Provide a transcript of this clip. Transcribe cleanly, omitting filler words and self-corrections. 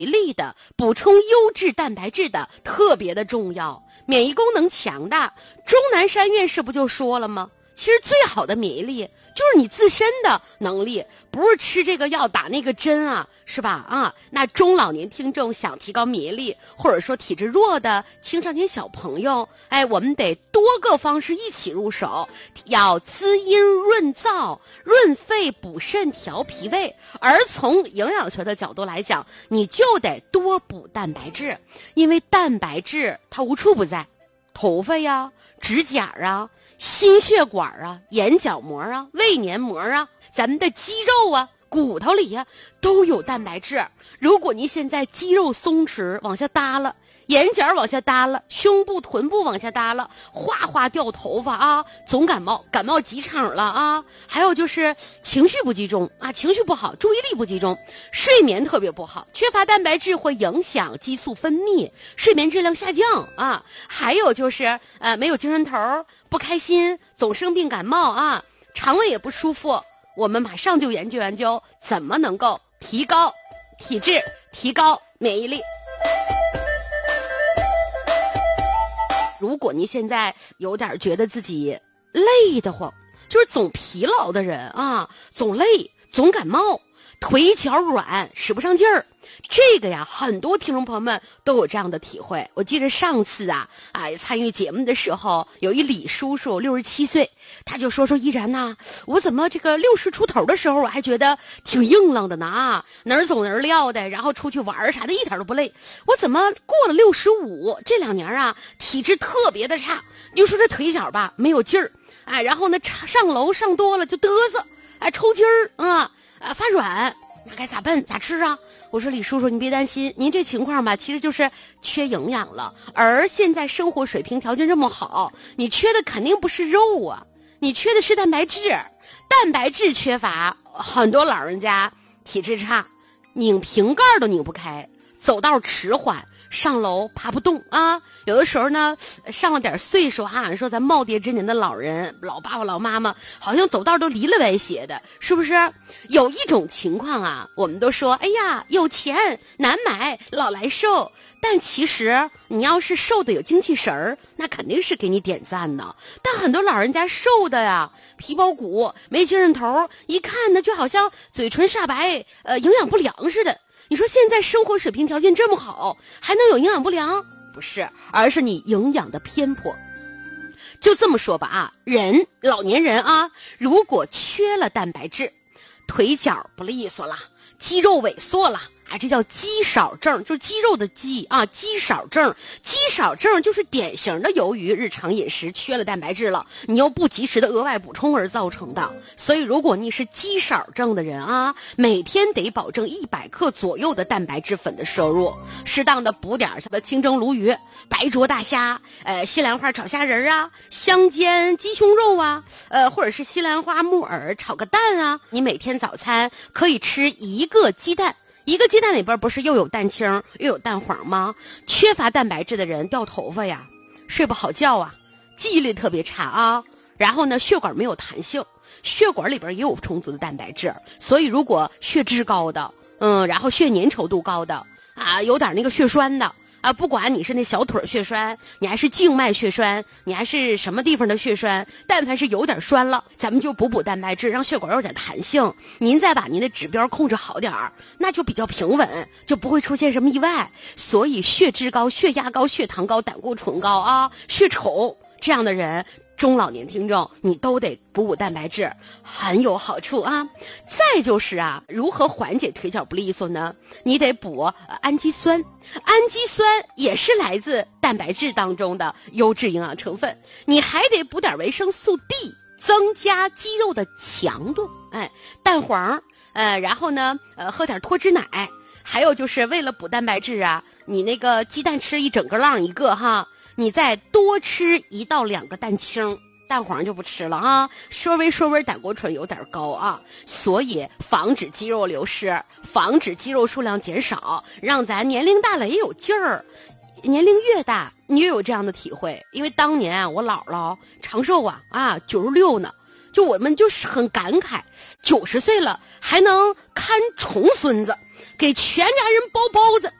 力的，补充优质蛋白质的特别的重要。免疫功能强大，钟南山院士不就说了吗？其实最好的免疫力就是你自身的能力，不是吃这个药打那个针啊，是吧？那中老年听众想提高免疫力，或者说体质弱的青少年小朋友，我们得多个方式一起入手，要滋阴润燥、润肺补肾、调脾胃。而从营养学的角度来讲，你就得多补蛋白质，因为蛋白质它无处不在，头发呀、指甲啊、心血管啊、眼角膜啊、胃黏膜啊、咱们的肌肉啊、骨头里呀都有蛋白质。如果您现在肌肉松弛往下耷了，眼角往下耷了，胸部臀部往下耷了，哗哗掉头发啊，总感冒几场了啊，还有就是情绪不集中啊，情绪不好，注意力不集中，睡眠特别不好，缺乏蛋白质会影响激素分泌，睡眠质量下降啊，还有就是没有精神头，不开心，总生病感冒啊，肠胃也不舒服。我们马上就研究怎么能够提高体质，提高免疫力。如果您现在有点觉得自己累得慌，就是总疲劳的人啊，总累，总感冒，腿脚软，使不上劲儿，这个呀，很多听众朋友们都有这样的体会。我记得上次参与节目的时候，有一李叔叔67岁，他就说依然呐，我怎么这个60出头的时候，我还觉得挺硬朗的呢哪儿走哪儿撂的，然后出去玩啥的，一点都不累。我怎么过了65这2年体质特别的差，你就说这腿脚吧没有劲儿，然后呢上楼上多了就嘚瑟，抽筋儿发软。那该咋办咋吃啊？我说李叔叔，你别担心，您这情况吧，其实就是缺营养了。而现在生活水平条件这么好，你缺的肯定不是肉啊，你缺的是蛋白质。蛋白质缺乏，很多老人家体质差，拧瓶盖都拧不开，走道迟缓，上楼爬不动啊。有的时候呢，上了点岁数说咱耄耋之年的老人，老爸爸老妈妈好像走道都离了歪斜的，是不是？有一种情况我们都说有钱难买老来瘦，但其实你要是瘦的有精气神儿，那肯定是给你点赞的。但很多老人家瘦的皮包骨没精神头，一看呢就好像嘴唇煞白，营养不良似的。你说现在生活水平条件这么好，还能有营养不良？不是，而是你营养的偏颇。就这么说吧老年人如果缺了蛋白质，腿脚不利索了，肌肉萎缩了，这叫肌少症，就是肌肉的肌肌少症。肌少症就是典型的由于日常饮食缺了蛋白质了，你又不及时的额外补充而造成的。所以如果你是肌少症的人每天得保证100克左右的蛋白质粉的摄入，适当的补点什么清蒸鲈鱼、白灼大虾、西兰花炒虾仁香煎鸡胸肉或者是西兰花木耳炒个蛋你每天早餐可以吃1个鸡蛋，一个鸡蛋里边不是又有蛋清又有蛋黄吗？缺乏蛋白质的人掉头发睡不好觉记忆力特别差然后呢血管没有弹性，血管里边也有充足的蛋白质，所以如果血脂高的然后血粘稠度高的有点那个血栓的不管你是那小腿血栓，你还是静脉血栓，你还是什么地方的血栓，但凡是有点栓了，咱们就补蛋白质，让血管有点弹性。您再把您的指标控制好点那就比较平稳，就不会出现什么意外。所以血脂高、血压高、血糖高、胆固醇高血稠这样的人，中老年听众你都得补蛋白质，很有好处再就是如何缓解腿脚不利索呢？你得补氨基酸，氨基酸也是来自蛋白质当中的优质营养成分。你还得补点维生素 D， 增加肌肉的强度。蛋黄然后呢喝点脱脂奶。还有就是为了补蛋白质你那个鸡蛋吃一整个浪一个你再多吃1到2个蛋清，蛋黄就不吃了说微胆固醇有点高所以防止肌肉流失，防止肌肉数量减少，让咱年龄大了也有劲儿。年龄越大你越有这样的体会，因为当年我姥姥长寿96呢， 就我们就是很感慨，90岁了还能看重孙子，给全家人包包子，